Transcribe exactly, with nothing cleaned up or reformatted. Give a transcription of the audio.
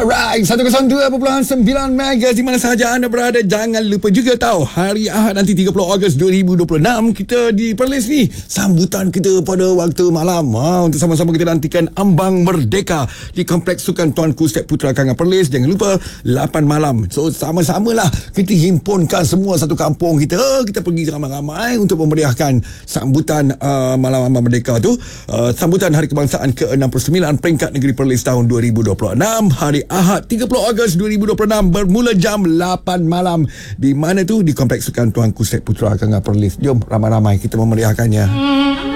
Alright, seratus dua perpuluhan sembilan Mega di mana sahaja anda berada. Jangan lupa juga tahu hari Ahad nanti tiga puluh Ogos dua ribu dua puluh enam kita di Perlis ni sambutan kita pada waktu malam ha, untuk sama-sama kita nantikan Ambang Merdeka di Kompleks Sukan Tuanku Stek Putra Kangan Perlis. Jangan lupa lapan malam. So sama-samalah kita himpunkan semua satu kampung kita. Kita pergi ramai-ramai untuk memeriahkan sambutan uh, malam Ambang Merdeka tu. Uh, sambutan Hari Kebangsaan ke enam puluh sembilan peringkat negeri Perlis tahun dua ribu dua puluh enam. Hari Ahad tiga puluh Ogos dua ribu dua puluh enam bermula jam lapan malam. Di mana tu? Di Kompleks Sukan Tuanku Stek Putra Kangan Perlis. Jom ramai-ramai kita memeriahkannya.